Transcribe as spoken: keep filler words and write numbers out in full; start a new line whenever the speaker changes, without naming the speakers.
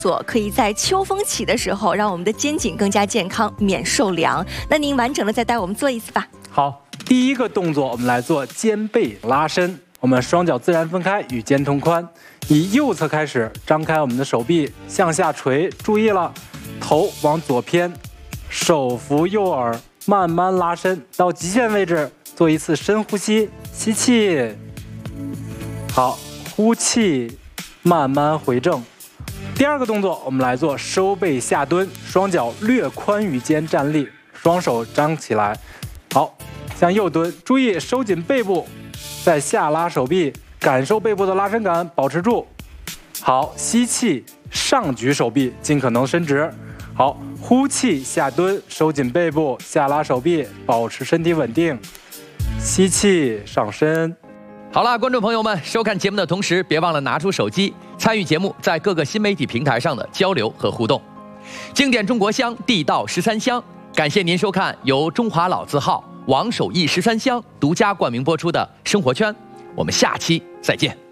做可以在秋风起的时候，让我们的肩颈更加健康，免受凉。那您完整的再带我们做一次吧。
好，第一个动作我们来做肩背拉伸，我们双脚自然分开，与肩同宽。以右侧开始，张开我们的手臂向下垂，注意了，头往左偏，手扶右耳，慢慢拉伸到极限位置，做一次深呼吸，吸气，好，呼气，慢慢回正。第二个动作，我们来做收背下蹲，双脚略宽于肩站立，双手张起来，好，向右蹲，注意收紧背部，再下拉手臂，感受背部的拉伸感，保持住。好，吸气，上举手臂，尽可能伸直。好，呼气下蹲，收紧背部，下拉手臂，保持身体稳定。吸气上身。
好了，观众朋友们，收看节目的同时，别忘了拿出手机参与节目在各个新媒体平台上的交流和互动。经典中国香，地道十三香，感谢您收看由中华老字号王守义十三香独家冠名播出的《生活圈》，我们下期再见。